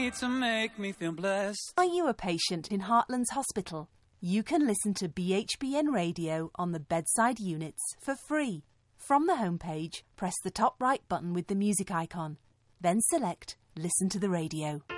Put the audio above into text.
me to make me feel blessed. Are you a patient in Heartlands Hospital? You can listen to BHBN Radio on the bedside units for free. From the homepage, press the top right button with the music icon. Then select Listen to the Radio.